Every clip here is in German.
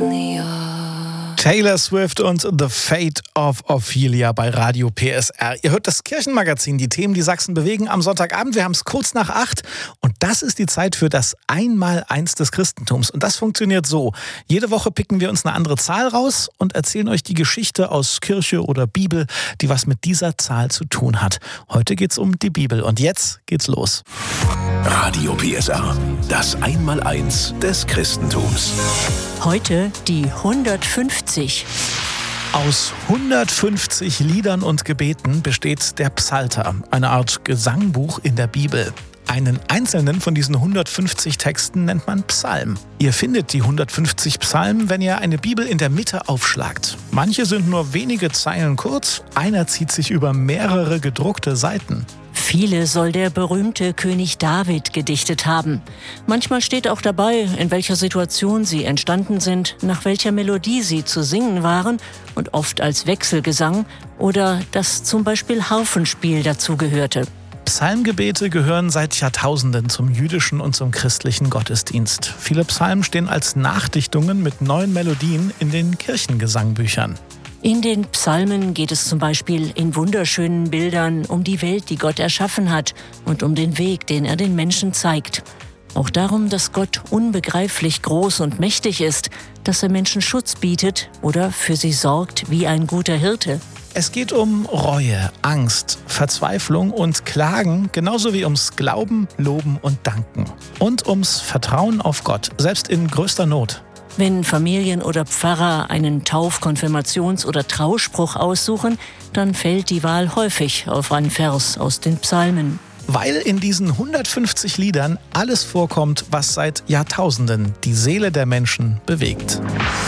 Taylor Swift und The Fate of Ophelia bei Radio PSR. Ihr hört das Kirchenmagazin, die Themen, die Sachsen bewegen, am Sonntagabend. Wir haben es kurz nach 8 und das ist die Zeit für das Einmaleins des Christentums. Und das funktioniert so. Jede Woche picken wir uns eine andere Zahl raus und erzählen euch die Geschichte aus Kirche oder Bibel, die was mit dieser Zahl zu tun hat. Heute geht's um die Bibel und jetzt geht's los. Radio PSR, das Einmaleins des Christentums. Heute die 150. Aus 150 Liedern und Gebeten besteht der Psalter, eine Art Gesangbuch in der Bibel. Einen einzelnen von diesen 150 Texten nennt man Psalm. Ihr findet die 150 Psalmen, wenn ihr eine Bibel in der Mitte aufschlagt. Manche sind nur wenige Zeilen kurz, einer zieht sich über mehrere gedruckte Seiten. Viele soll der berühmte König David gedichtet haben. Manchmal steht auch dabei, in welcher Situation sie entstanden sind, nach welcher Melodie sie zu singen waren und oft als Wechselgesang oder dass zum Beispiel Harfenspiel dazugehörte. Psalmgebete gehören seit Jahrtausenden zum jüdischen und zum christlichen Gottesdienst. Viele Psalmen stehen als Nachdichtungen mit neuen Melodien in den Kirchengesangbüchern. In den Psalmen geht es zum Beispiel in wunderschönen Bildern um die Welt, die Gott erschaffen hat und um den Weg, den er den Menschen zeigt. Auch darum, dass Gott unbegreiflich groß und mächtig ist, dass er Menschen Schutz bietet oder für sie sorgt wie ein guter Hirte. Es geht um Reue, Angst, Verzweiflung und Klagen, genauso wie ums Glauben, Loben und Danken. Und ums Vertrauen auf Gott, selbst in größter Not. Wenn Familien oder Pfarrer einen Tauf-, Konfirmations- oder Trauspruch aussuchen, dann fällt die Wahl häufig auf einen Vers aus den Psalmen. Weil in diesen 150 Liedern alles vorkommt, was seit Jahrtausenden die Seele der Menschen bewegt.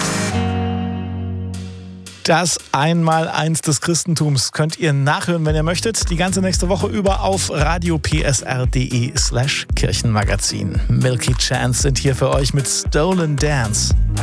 Das Einmaleins des Christentums könnt ihr nachhören, wenn ihr möchtet. Die ganze nächste Woche über auf radiopsr.de/Kirchenmagazin. Milky Chance sind hier für euch mit Stolen Dance.